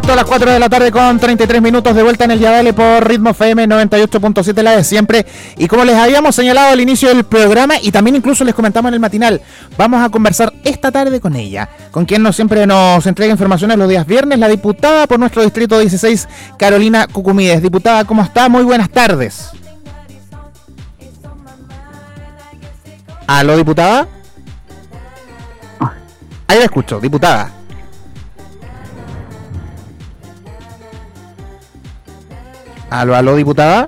Perfecto, a las 4 de la tarde con 33 minutos de vuelta en el Yadale por Ritmo FM 98.7, la de siempre. Y como les habíamos señalado al inicio del programa y también incluso les comentamos en el matinal, vamos a conversar esta tarde con ella, con quien siempre nos entrega informaciones los días viernes, la diputada por nuestro distrito 16, Carolina Cucumides. Diputada, ¿cómo está? Muy buenas tardes. ¿Aló, diputada? Ahí la escucho, diputada. ¿Aló, diputada?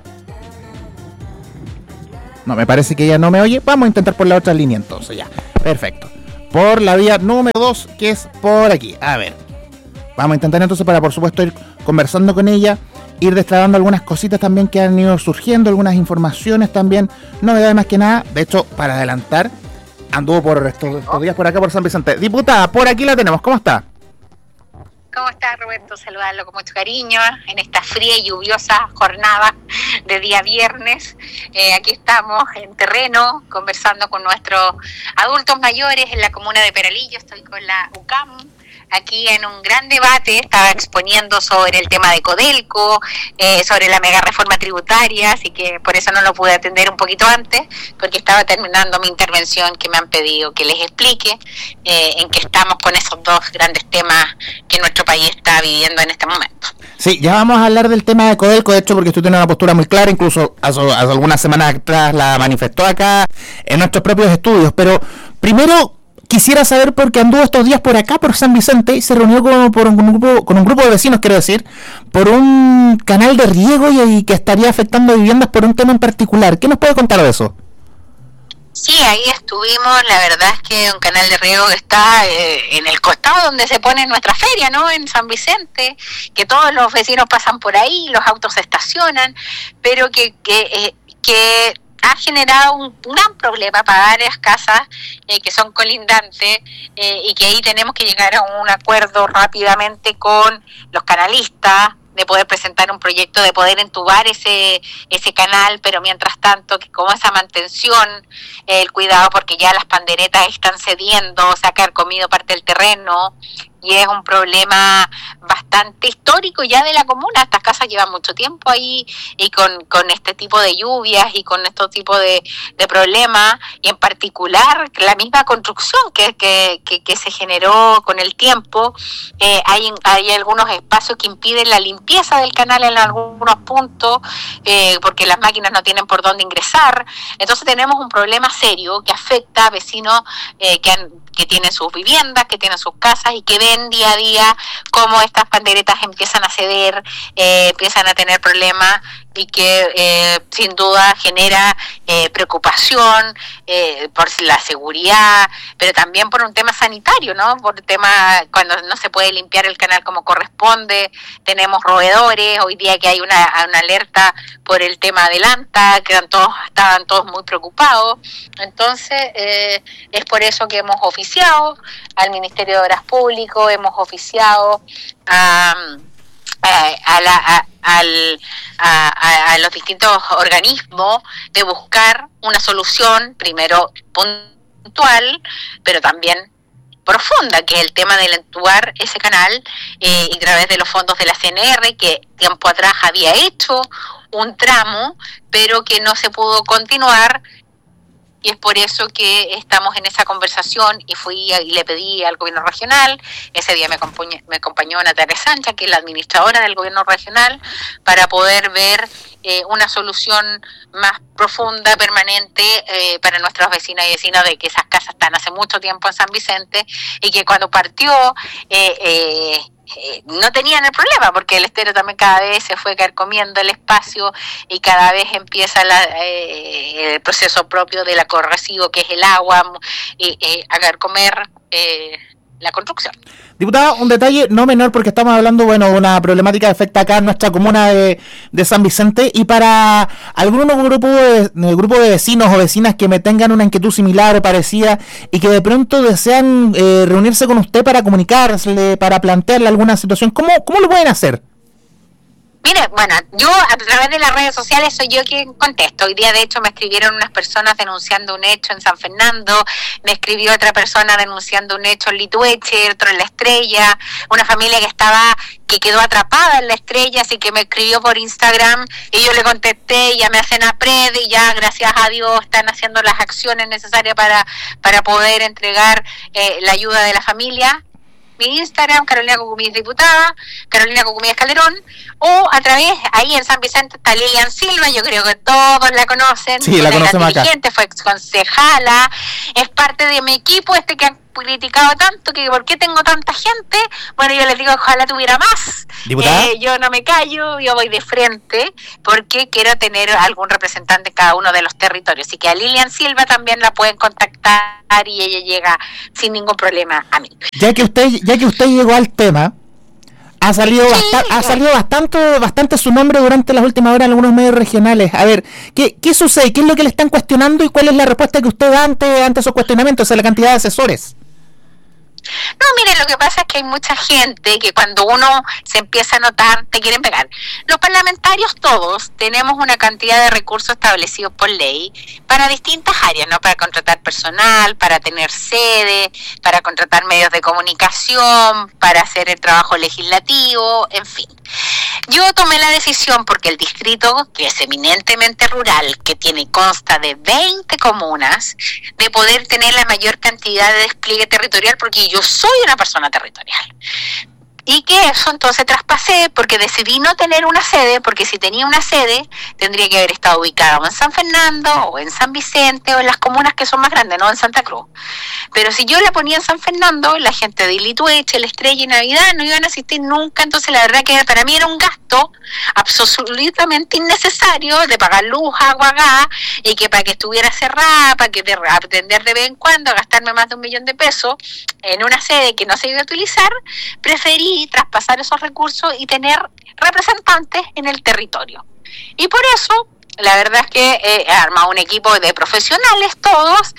No, me parece que ella no me oye. Vamos a intentar por la otra línea entonces, ya. Perfecto. Por la vía número 2, que es por aquí. A ver. Vamos a intentar entonces para, por supuesto, ir conversando con ella, ir destravando algunas cositas también que han ido surgiendo, algunas informaciones también, novedades más que nada. De hecho, para adelantar, anduvo por estos días por acá, por San Vicente. Diputada, por aquí la tenemos. ¿Cómo está? ¿Cómo está, Roberto? Saludarlo con mucho cariño en esta fría y lluviosa jornada de día viernes. Aquí estamos en terreno conversando con nuestros adultos mayores en la comuna de Peralillo. Estoy con la UCAM. Aquí en un gran debate estaba exponiendo sobre el tema de Codelco, sobre la mega reforma tributaria, así que por eso no lo pude atender un poquito antes, porque estaba terminando mi intervención que me han pedido que les explique en qué estamos con esos dos grandes temas que nuestro país está viviendo en este momento. Sí, ya vamos a hablar del tema de Codelco, de hecho, porque usted tiene una postura muy clara, incluso hace algunas semanas atrás la manifestó acá en nuestros propios estudios, pero primero quisiera saber, porque anduvo estos días por acá, por San Vicente, y se reunió con un grupo de vecinos, quiero decir, por un canal de riego y que estaría afectando viviendas por un tema en particular. ¿Qué nos puede contar de eso? Sí, ahí estuvimos. La verdad es que un canal de riego que está en el costado donde se pone nuestra feria, ¿no? En San Vicente, que todos los vecinos pasan por ahí, los autos se estacionan, pero que ha generado un gran problema para varias casas que son colindantes y que ahí tenemos que llegar a un acuerdo rápidamente con los canalistas, de poder presentar un proyecto de poder entubar ese canal, pero mientras tanto que como esa mantención, el cuidado, porque ya las panderetas están cediendo, se ha carcomido parte del terreno, y es un problema bastante histórico ya de la comuna. Estas casas llevan mucho tiempo ahí, y con este tipo de lluvias y con este tipo de problemas, y en particular la misma construcción que se generó con el tiempo, hay algunos espacios que impiden la limpieza del canal en algunos puntos, porque las máquinas no tienen por dónde ingresar. Entonces tenemos un problema serio que afecta a vecinos que tienen sus viviendas, que tienen sus casas y que ven día a día cómo estas panderetas empiezan a ceder, empiezan a tener problemas, y que sin duda genera preocupación por la seguridad, pero también por un tema sanitario, ¿no? Por el tema cuando no se puede limpiar el canal como corresponde. Tenemos roedores, hoy día que hay una alerta por el tema del ANTA, que estaban todos muy preocupados. Entonces es por eso que hemos oficiado al Ministerio de Obras Públicas, hemos oficiado a los distintos organismos de buscar una solución, primero puntual, pero también profunda, que es el tema de entubar ese canal y a través de los fondos de la CNR, que tiempo atrás había hecho un tramo, pero que no se pudo continuar. Y es por eso que estamos en esa conversación, y fui y le pedí al gobierno regional. Ese día me acompañó Natalia Sancha, que es la administradora del gobierno regional, para poder ver una solución más profunda, permanente, para nuestros vecinos y vecinas, de que esas casas están hace mucho tiempo en San Vicente, y que cuando partió no tenían el problema, porque el estero también cada vez se fue carcomiendo el espacio, y cada vez empieza el proceso propio del corrosivo, que es el agua, a carcomer la construcción. Diputada, un detalle no menor, porque estamos hablando, de una problemática que afecta acá en nuestra comuna de San Vicente, y para algunos grupo de vecinos o vecinas que me tengan una inquietud similar o parecida y que de pronto desean reunirse con usted para comunicarse, para plantearle alguna situación, ¿cómo lo pueden hacer? Mire, bueno, yo a través de las redes sociales soy yo quien contesto. Hoy día, de hecho, me escribieron unas personas denunciando un hecho en San Fernando, me escribió otra persona denunciando un hecho en Litueche, otro en La Estrella, una familia que quedó atrapada en La Estrella, así que me escribió por Instagram y yo le contesté, ya me hacen APRED y ya, gracias a Dios, están haciendo las acciones necesarias para poder entregar la ayuda de la familia. Mi Instagram, Carolina Cucumíes Diputada, Carolina Cucumíes Calderón, o a través, ahí en San Vicente está Lilian Silva, yo creo que todos la conocen. Sí, la conocemos acá. Fue exconcejala, es parte de mi equipo que han criticado tanto, que por qué tengo tanta gente. Bueno, yo les digo, ojalá tuviera más. Yo no me callo, yo voy de frente, porque quiero tener algún representante en cada uno de los territorios. Así que a Lilian Silva también la pueden contactar y ella llega sin ningún problema a mí. Ya que usted llegó al tema, ha salido bastante su nombre durante las últimas horas en algunos medios regionales. A ver, ¿qué sucede? ¿Qué es lo que le están cuestionando y cuál es la respuesta que usted da ante esos cuestionamientos? O sea, la cantidad de asesores. No, mire, lo que pasa es que hay mucha gente que cuando uno se empieza a notar, te quieren pegar. Los parlamentarios todos tenemos una cantidad de recursos establecidos por ley para distintas áreas, ¿no? Para contratar personal, para tener sede, para contratar medios de comunicación, para hacer el trabajo legislativo, en fin. Yo tomé la decisión porque el distrito, que es eminentemente rural, que consta de 20 comunas, de poder tener la mayor cantidad de despliegue territorial, porque yo soy una persona territorial. Y que eso entonces traspasé porque decidí no tener una sede, porque si tenía una sede tendría que haber estado ubicada o en San Fernando o en San Vicente o en las comunas que son más grandes, no en Santa Cruz. Pero si yo la ponía en San Fernando, la gente de Litueche, La Estrella y Navidad no iban a asistir nunca, entonces la verdad que para mí era un gasto absolutamente innecesario de pagar luz, agua, gas, y que para que estuviera cerrada, para que atender de vez en cuando, gastarme más de $1 millón en una sede que no se iba a utilizar, preferí traspasar esos recursos y tener representantes en el territorio. Y por eso, la verdad es que he armado un equipo de profesionales todos,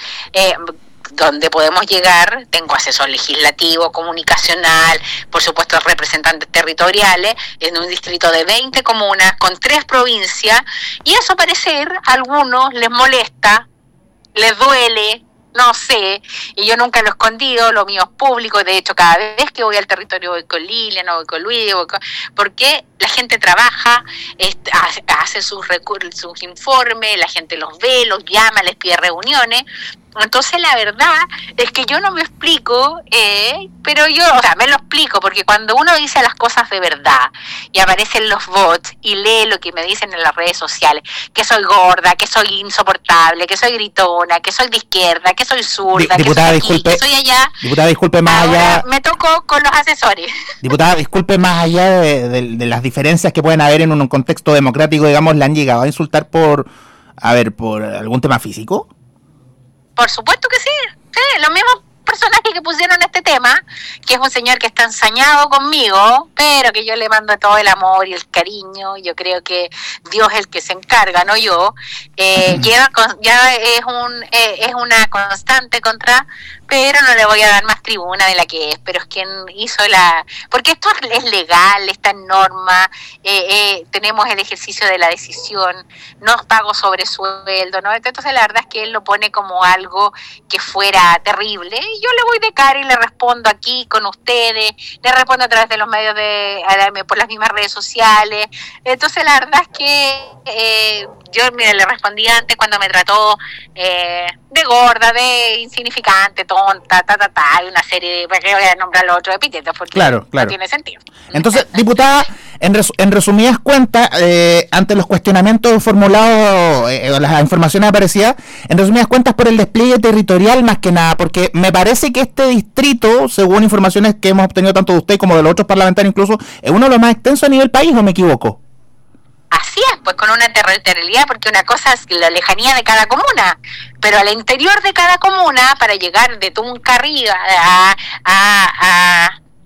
donde podemos llegar. Tengo asesor legislativo, comunicacional, por supuesto representantes territoriales, en un distrito de 20 comunas, con 3 provincias, y eso parecer a algunos les molesta, les duele, no sé, y yo nunca lo he escondido, lo mío es público. De hecho, cada vez que voy al territorio voy con Lilian, voy con Luis, porque la gente trabaja, hace sus informes, la gente los ve, los llama, les pide reuniones. Entonces la verdad es que yo no me explico, pero yo, me lo explico, porque cuando uno dice las cosas de verdad y aparecen los bots y lee lo que me dicen en las redes sociales, que soy gorda, que soy insoportable, que soy gritona, que soy de izquierda, que soy zurda, diputada, que soy aquí, que soy allá. Diputada, disculpe, más ahora allá. Me tocó con los asesores. Diputada, disculpe, más allá de las diferencias que pueden haber en un contexto democrático, digamos, ¿le han llegado a insultar por algún tema físico? Por supuesto que sí, los mismos personajes que pusieron este tema, que es un señor que está ensañado conmigo, pero que yo le mando todo el amor y el cariño. Yo creo que Dios es el que se encarga, no yo. Ya es una constante contra, pero no le voy a dar más tribuna de la que es. Pero es quien hizo porque esto es legal, está en norma, tenemos el ejercicio de la decisión, no pago sobre sueldo, ¿no? Entonces la verdad es que él lo pone como algo que fuera terrible, y yo le voy de cara y le respondo aquí con ustedes, le respondo a través de los medios por las mismas redes sociales. Entonces la verdad es que yo le respondí antes cuando me trató de gorda, de insignificante, tonta, y una serie de, ¿para qué voy a nombrar los otros epítetos? Porque claro. No tiene sentido. Entonces, diputada, en resumidas cuentas, ante los cuestionamientos formulados, las informaciones aparecidas, en resumidas cuentas por el despliegue territorial más que nada, porque me parece que este distrito, según informaciones que hemos obtenido tanto de usted como de los otros parlamentarios incluso, es uno de los más extensos a nivel país, ¿o me equivoco? Así es, pues con una territorialidad, porque una cosa es la lejanía de cada comuna, pero al interior de cada comuna, para llegar de Tunca arriba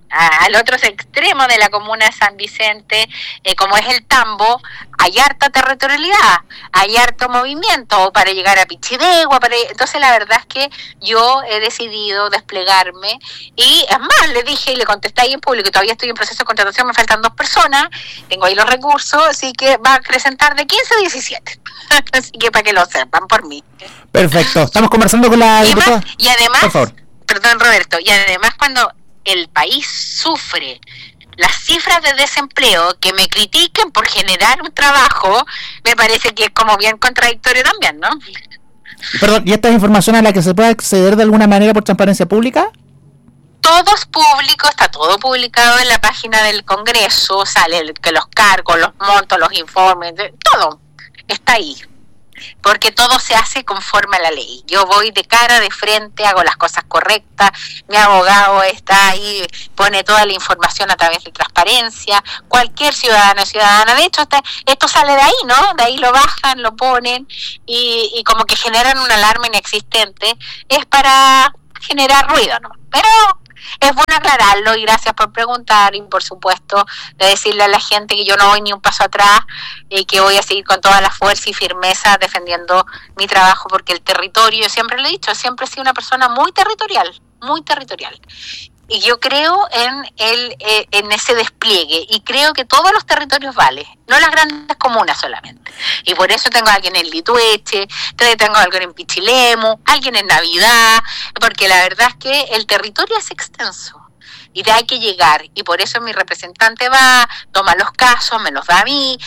al otro extremo de la comuna de San Vicente, como es el Tambo, hay harta territorialidad, hay harto movimiento para llegar a Pichidegua, entonces la verdad es que yo he decidido desplegarme, y es más, le dije y le contesté ahí en público, todavía estoy en proceso de contratación, me faltan 2 personas, tengo ahí los recursos, así que va a presentar de 15 a 17, así que para que lo sepan por mí. Perfecto, estamos conversando con la diputada. Y además, por favor. Perdón Roberto, y además cuando el país sufre las cifras de desempleo, que me critiquen por generar un trabajo, me parece que es como bien contradictorio también, ¿no? Perdón, ¿y esta es información a la que se puede acceder de alguna manera por transparencia pública? Todo es público, está todo publicado en la página del Congreso, sale que los cargos, los montos, los informes, todo está ahí. Porque todo se hace conforme a la ley. Yo voy de cara, de frente, hago las cosas correctas, mi abogado está ahí, pone toda la información a través de transparencia, cualquier ciudadana, de hecho esto sale de ahí, ¿no? De ahí lo bajan, lo ponen y como que generan una alarma inexistente, es para generar ruido, ¿no? Pero es bueno aclararlo, y gracias por preguntar, y por supuesto de decirle a la gente que yo no voy ni un paso atrás y que voy a seguir con toda la fuerza y firmeza defendiendo mi trabajo, porque el territorio, yo siempre lo he dicho, siempre he sido una persona muy territorial, y yo creo en ese despliegue, y creo que todos los territorios valen, no las grandes comunas solamente, y por eso tengo a alguien en Litueche, tengo a alguien en Pichilemu, alguien en Navidad, porque la verdad es que el territorio es extenso y de hay que llegar, y por eso mi representante va, toma los casos, me los da a mí,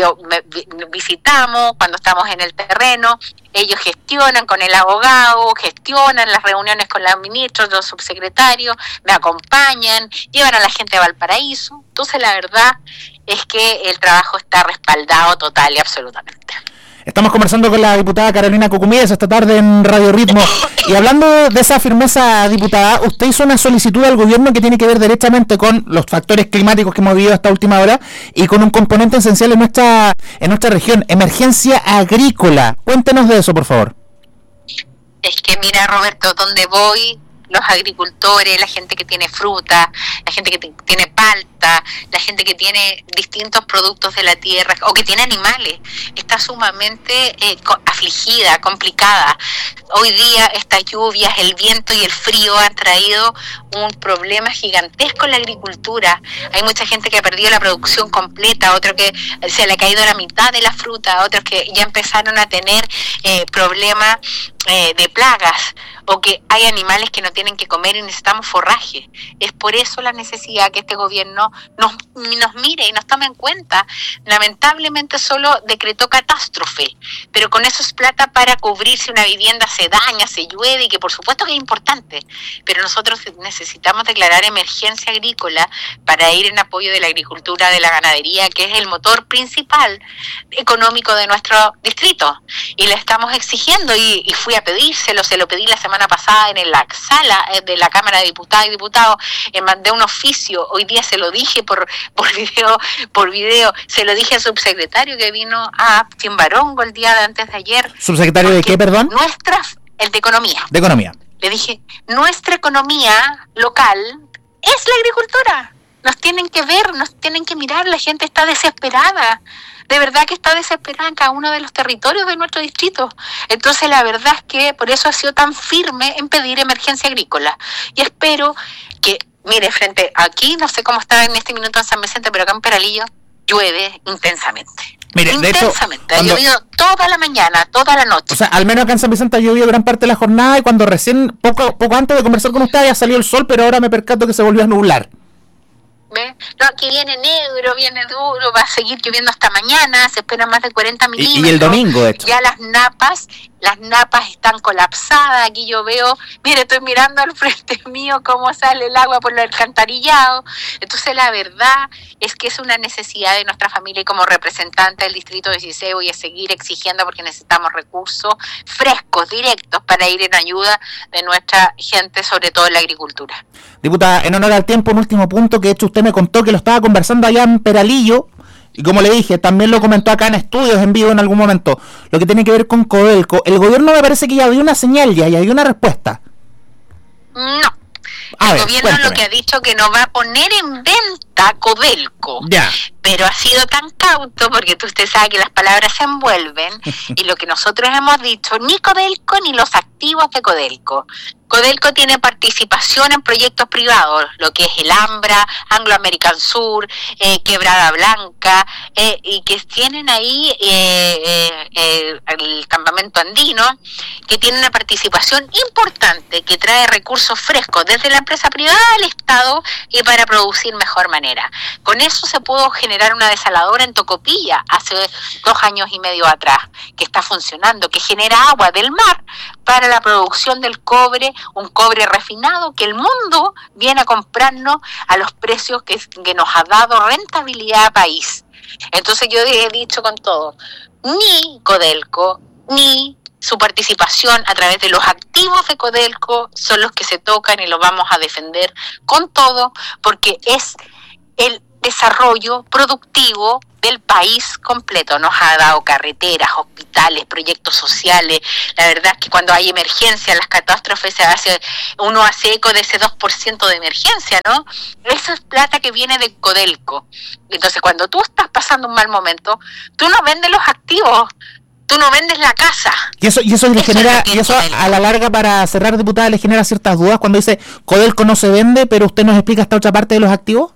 visitamos cuando estamos en el terreno, ellos gestionan con el abogado, gestionan las reuniones con los ministros, los subsecretarios, me acompañan, llevan a la gente a Valparaíso. Entonces la verdad es que el trabajo está respaldado total y absolutamente. Estamos conversando con la diputada Carolina Cucumídez esta tarde en Radio Ritmo. Y hablando de esa firmeza, diputada, usted hizo una solicitud al gobierno que tiene que ver directamente con los factores climáticos que hemos vivido hasta última hora y con un componente esencial en nuestra región, emergencia agrícola. Cuéntenos de eso, por favor. Es que mira, Roberto, donde voy, los agricultores, la gente que tiene fruta, la gente que tiene palta, la gente que tiene distintos productos de la tierra o que tiene animales, está sumamente afligida, complicada. Hoy día estas lluvias, el viento y el frío han traído un problema gigantesco en la agricultura. Hay mucha gente que ha perdido la producción completa, otros que se le ha caído la mitad de la fruta, otros que ya empezaron a tener problemas de plagas, o que hay animales que no tienen que comer y necesitamos forraje. Es por eso la necesidad que este gobierno nos mire y nos tome en cuenta. Lamentablemente solo decretó catástrofe, pero con eso es plata para cubrir si una vivienda se daña, se llueve, y que por supuesto que es importante, pero nosotros necesitamos declarar emergencia agrícola para ir en apoyo de la agricultura, de la ganadería, que es el motor principal económico de nuestro distrito, y le estamos exigiendo, y fui a pedírselo, se lo pedí la semana pasada en la sala de la Cámara de Diputadas y Diputados, mandé un oficio, hoy día se lo dije por video, se lo dije al subsecretario que vino a Chimbarongo el día de antes de ayer. ¿Subsecretario de qué, perdón? El de Economía. De Economía. Le dije, nuestra economía local es la agricultura. Nos tienen que ver, nos tienen que mirar, la gente está desesperada. De verdad que está desesperada en cada uno de los territorios de nuestro distrito. Entonces la verdad es que por eso ha sido tan firme en pedir emergencia agrícola. Y espero que, mire, frente aquí, no sé cómo está en este minuto en San Vicente, pero acá en Peralillo llueve intensamente. Mire, intensamente, ha llovido toda la mañana, toda la noche. O sea, al menos acá en San Vicente ha llovido gran parte de la jornada, y cuando recién, poco antes de conversar con usted, había salido el sol, pero ahora me percato que se volvió a nublar. ¿Ve? No, aquí viene negro, viene duro, va a seguir lloviendo hasta mañana, se esperan más de 40 milímetros. Y el domingo, de hecho. Ya las napas están colapsadas, aquí yo veo, mire, estoy mirando al frente mío cómo sale el agua por el alcantarillado. Entonces la verdad es que es una necesidad de nuestra familia, y como representante del Distrito 16 voy a seguir exigiendo, porque necesitamos recursos frescos, directos, para ir en ayuda de nuestra gente, sobre todo en la agricultura. Diputada, en honor al tiempo, un último punto que de hecho usted me contó que lo estaba conversando allá en Peralillo, y como le dije, también lo comentó acá en estudios en vivo en algún momento, lo que tiene que ver con Codelco. El gobierno me parece que ya dio una señal, ya dio una respuesta. No, El gobierno cuéntame. Lo que ha dicho que no va a poner en venta Codelco. Ya. Pero ha sido tan cauto, porque usted sabe que las palabras se envuelven, y lo que nosotros hemos dicho, ni Codelco ni los activos de Codelco. Codelco tiene participación en proyectos privados, lo que es el Ambra, Anglo American Sur, Quebrada Blanca, y que tienen ahí el campamento andino, que tiene una participación importante, que trae recursos frescos desde la empresa privada al Estado y para producir mejor manera. Con eso se pudo generar una desaladora en Tocopilla hace 2 años y medio atrás, que está funcionando, que genera agua del mar para la producción del cobre, un cobre refinado que el mundo viene a comprarnos a los precios que nos ha dado rentabilidad a país. Entonces yo he dicho con todo, ni Codelco, ni su participación a través de los activos de Codelco son los que se tocan, y los vamos a defender con todo, porque es el desarrollo productivo del país completo. Nos ha dado carreteras, hospitales, proyectos sociales. La verdad es que cuando hay emergencia, las catástrofes, uno hace eco de ese 2% de emergencia, ¿no? Esa es plata que viene de Codelco. Entonces, cuando tú estás pasando un mal momento, tú no vendes los activos, tú no vendes la casa. Y eso le genera, y eso a la larga, para cerrar, diputada, le genera ciertas dudas cuando dice Codelco no se vende, pero usted nos explica esta otra parte de los activos.